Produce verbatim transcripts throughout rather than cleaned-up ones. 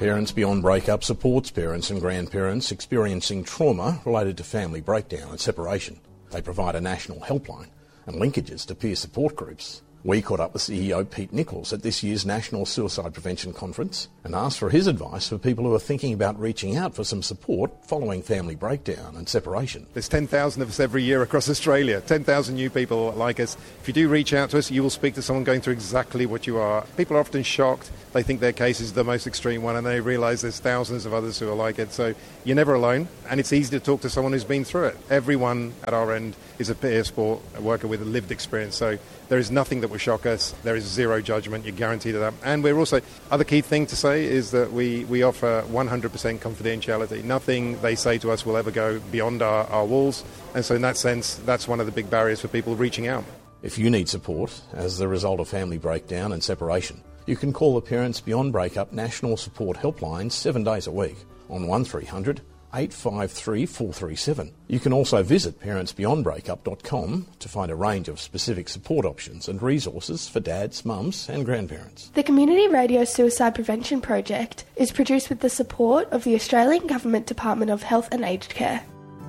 Parents Beyond Breakup supports parents and grandparents experiencing trauma related to family breakdown and separation. They provide a national helpline and linkages to peer support groups. We caught up with C E O Pete Nichols at this year's National Suicide Prevention Conference and asked for his advice for people who are thinking about reaching out for some support following family breakdown and separation. There's ten thousand of us every year across Australia, ten thousand new people like us. If you do reach out to us, you will speak to someone going through exactly what you are. People are often shocked. They think their case is the most extreme one and they realise there's thousands of others who are like it. So you're never alone, and it's easy to talk to someone who's been through it. Everyone at our end is a peer sport worker with a lived experience, so there is nothing that will shock us. There is zero judgment, you're guaranteed of that. And we're also, other key thing to say is that we, we offer one hundred percent confidentiality. Nothing they say to us will ever go beyond our, our walls, and so in that sense, that's one of the big barriers for people reaching out. If you need support as the result of family breakdown and separation, you can call the Parents Beyond Breakup National Support Helpline seven days a week on one three hundred eight five three four three seven. You can also visit parents beyond breakup dot com to find a range of specific support options and resources for dads, mums and grandparents. The Community Radio Suicide Prevention Project is produced with the support of the Australian Government Department of Health and Aged Care.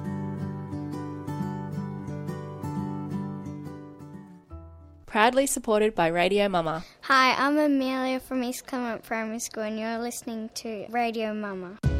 Proudly supported by Radio Mama. Hi, I'm Amelia from East Clement Primary School and you're listening to Radio Mama.